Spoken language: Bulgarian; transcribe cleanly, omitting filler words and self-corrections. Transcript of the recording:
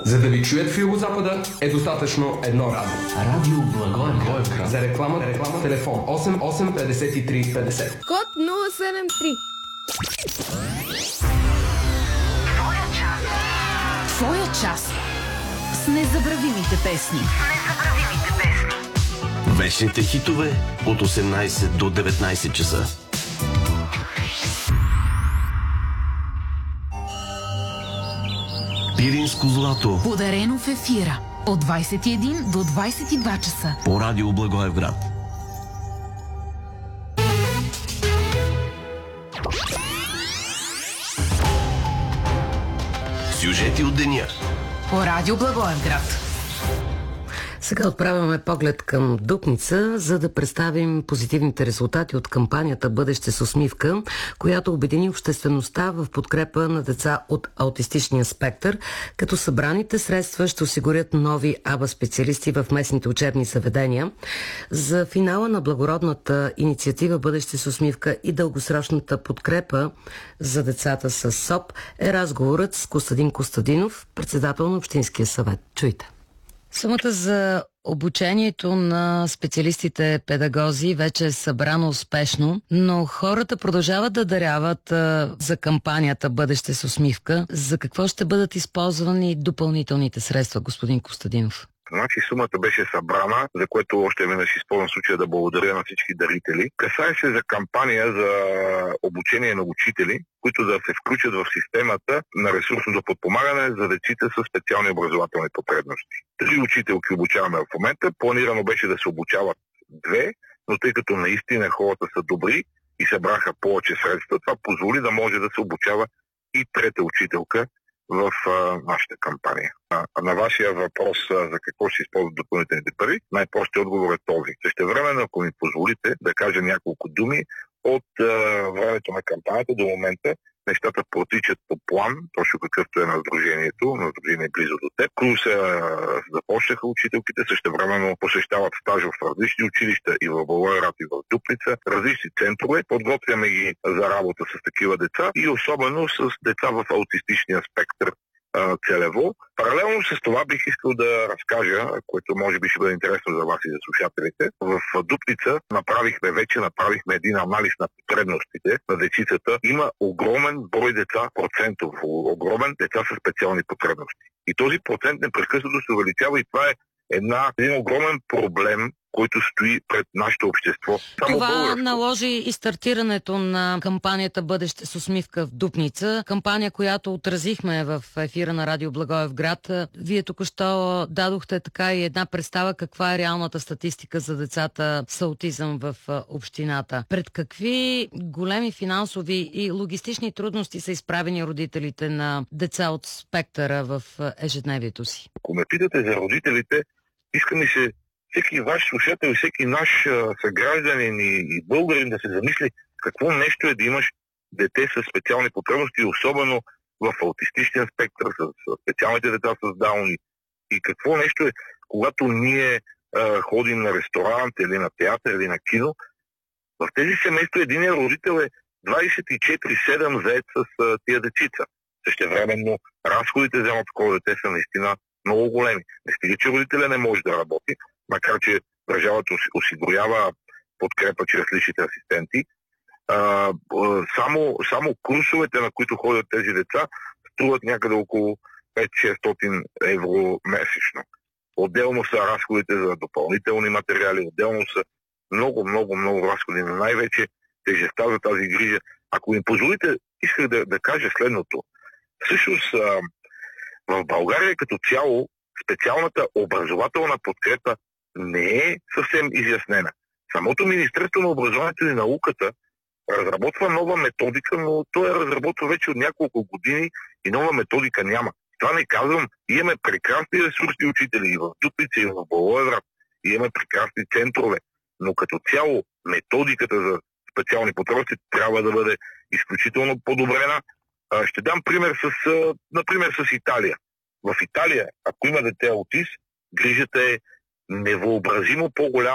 За да ви чуят в Югозапада е достатъчно едно радио. Радио Благоевград. За реклама телефон 88 53 50. Код 073. Твоя час с незабравимите песни. Вечните хитове от 18 до 19 часа. Пиринско злато. Подарено в ефира от 21 до 22 часа. По радио Благоевград. Сюжети от деня. По радио Благоевград. Сега отправяме поглед към Дупница, за да представим позитивните резултати от кампанията «Бъдеще с усмивка», която обедини обществеността в подкрепа на деца от аутистичния спектър, като събраните средства ще осигурят нови АБА-специалисти в местните учебни заведения. За финала на благородната инициатива «Бъдеще с усмивка» и дългосрочната подкрепа за децата с СОП е разговорът с Костадин Костадинов, председател на Общинския съвет. Чуйте. Сумата за обучението на специалистите педагози вече е събрана успешно, но хората продължават да даряват за кампанията «Бъдеще с усмивка». За какво ще бъдат използвани допълнителните средства, господин Костадинов? Значи сумата беше събрана, за което още веднъж използвам случая да благодаря на всички дарители. Касае се за кампания за обучение на учители, които да се включат в системата на ресурсното подпомагане за деците с специални образователни потребности. 3 учителки обучаваме в момента. Планирано беше да се обучават 2, но тъй като наистина хората са добри и събраха повече средства, това позволи да може да се обучава и 3-та учителка в нашата кампания. На вашия въпрос за какво ще използват допълнителните пари, най-простият отговор е този. Същевременно, ако ми позволите да кажа няколко думи, от времето на кампанията до момента нещата протичат по план, точно какъвто е на сдружението, на сдружение близо до теб. Курса започнаха учителките, същевременно посещават стаж в различни училища и в Благоевград, и в Дупница, различни центрове. Подготвяме ги за работа с такива деца и особено с деца в аутистичния спектър целево. Паралелно с това бих искал да разкажа, което може би ще бъде интересно за вас и за слушателите. В Дупница направихме един анализ на потребностите на децицата. Има огромен брой деца, процентово огромен деца с специални потребности. И този процент непрекъснато се увеличава и това е един огромен проблем, който стои пред нашето общество. Това наложи и стартирането на кампанията «Бъдеще с усмивка» в Дупница. Кампания, която отразихме в ефира на радио Благоевград. Вие току-що дадохте така и една представа каква е реалната статистика за децата с аутизъм в общината. Пред какви големи финансови и логистични трудности са изправени родителите на деца от спектъра в ежедневието си? Ако ме питате за родителите, искам и се всеки ваш слушател, всеки наш съгражданин и българин да се замисли какво нещо е да имаш дете с специални потребности, особено в аутистичния спектър, с специалните деца с дауни. И какво нещо е, когато ние ходим на ресторант или на театър или на кино, в тези семейства единият родител е 24/7 заед с тия дечица. Същевременно разходите за едно такова дете са наистина много големи. Не стига, че родителя не може да работи, макар че държавата осигурява подкрепа чрез личните асистенти. Само курсовете, на които ходят тези деца, струват някъде около 500-600 евро месечно. Отделно са разходите за допълнителни материали, отделно са много разходи, но най-вече тежестта за тази грижа. Ако ми позволите, исках да кажа следното. Всъщност, в България като цяло специалната образователна подкрепа не е съвсем изяснена. Самото Министерство на образованието и науката разработва нова методика, но той я разработва вече от няколко години и нова методика няма. Това не казвам, имаме прекрасни ресурсни учители и в Дупница, и в Благоевград, и имаме прекрасни центрове, но като цяло методиката за специални потребности трябва да бъде изключително подобрена. Ще дам пример с Италия. В Италия, ако има дете аутист, грижата е невъобразимо по-голяма